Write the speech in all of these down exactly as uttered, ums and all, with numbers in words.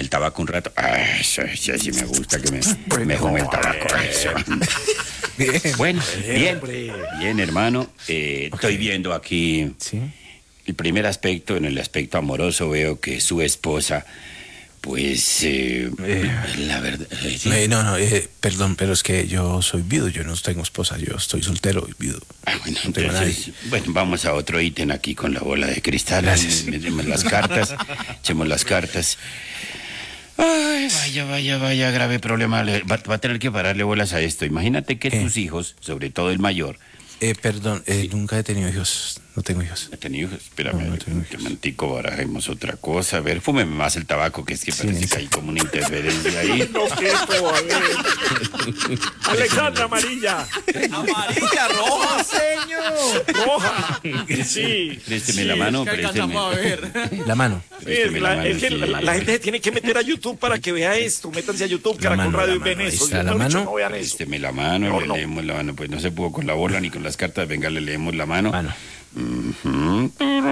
el tabaco un rato. Ah, eso, eso sí me gusta que me, me fume el tabaco. Eso. Bien. Bueno, bien, bien, hermano. Eh, estoy viendo aquí ¿Sí? el primer aspecto. En el aspecto amoroso veo que su esposa, pues, eh, Eh, la verdad... eh, sí. Eh, no, no, eh, perdón, pero es que yo soy viudo, yo no tengo esposa, yo estoy soltero y viudo. Ah, bueno, No tengo entonces, bueno, vamos a otro ítem aquí con la bola de cristal. Gracias. Metemos las cartas, echemos las cartas. Ay, vaya, vaya, vaya, grave problema. Le- Va, va a tener que pararle bolas a esto. Imagínate que ¿Qué? tus hijos, sobre todo el mayor, Eh, perdón, eh, nunca he tenido hijos, no tengo hijos. ha tenido hijos. Espérame, No, no tengo que hijos. mantico, barajemos otra cosa. A ver, fúmeme más el tabaco, que es que Sí, parece sí. que hay como una interferencia ahí. No, ¿qué esto? A ver. Alexandra Amarilla. Amarilla, roja, señor. Roja. Sí. Présteme sí, la mano, Es que présteme. alcanzamos a ver. La mano. Sí, Présteme la, la mano, es que sí. la, la gente se tiene que meter a YouTube para que vea esto. Métanse a YouTube, La Caracol mano, Radio la y ven mano, ahí eso. está Yo, la mejor dicho, mano. no vean eso. Présteme la mano, No, le no. leemos la mano. Pues no se pudo con la bola ni con las cartas. Venga, le leemos la mano. Mano. Ujú.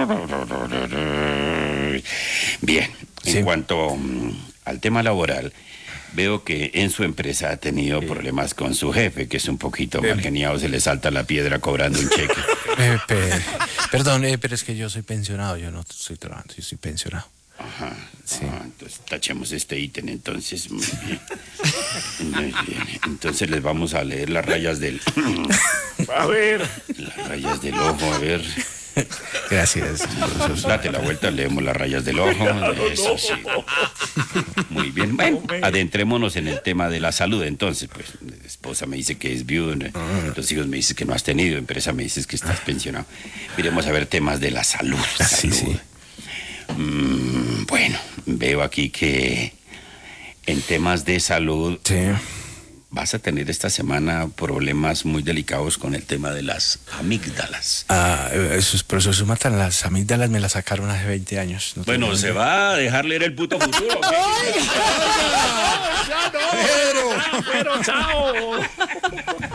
Bien, en Sí. cuanto mm, al tema laboral, veo que en su empresa ha tenido problemas con su jefe, que es un poquito mal geniado, se le salta la piedra cobrando un cheque. Eh, pe- perdón, eh, pero es que yo soy pensionado, yo no estoy trabajando, yo soy pensionado. Ajá, Sí. ajá, entonces tachemos este ítem, entonces, muy bien. Muy bien. Entonces les vamos a leer las rayas del, A ver. las rayas del ojo, a ver. Gracias. Date la vuelta, leemos las rayas del ojo. Eso sí. Muy bien. Bueno, adentrémonos en el tema de la salud. Entonces, pues, la esposa me dice que es viudo, los hijos me dicen que no has tenido, empresa me dices que estás pensionado. Miremos a ver temas de la salud. Sí, salud. sí. Mm, bueno, veo aquí que en temas de salud Sí. vas a tener esta semana problemas muy delicados con el tema de las amígdalas. Ah, eso es, pero eso se matan las amígdalas, me las sacaron hace veinte años. No Bueno, tengo ¿se idea. va a dejar leer el puto futuro? ¿O qué? Ya no. Pero, chao.